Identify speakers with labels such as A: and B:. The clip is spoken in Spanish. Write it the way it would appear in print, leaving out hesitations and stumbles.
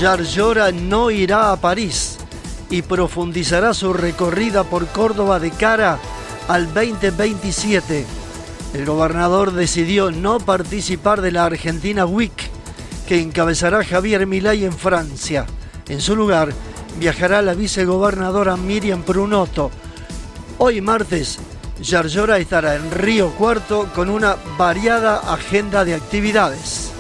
A: Yarlora no irá a París y profundizará su recorrida por Córdoba de cara al 2027. El gobernador decidió no participar de la Argentina Week, que encabezará Javier Milei en Francia. En su lugar, viajará la vicegobernadora Miriam Prunotto. Hoy martes, Yarlora estará en Río Cuarto con una variada agenda de actividades.